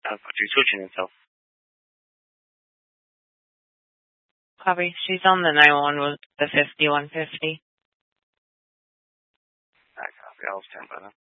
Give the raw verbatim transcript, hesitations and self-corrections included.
Uh, she's switching herself. Copy. She's on the nine one one with the fifty-one fifty. I copy. I'll stand by that.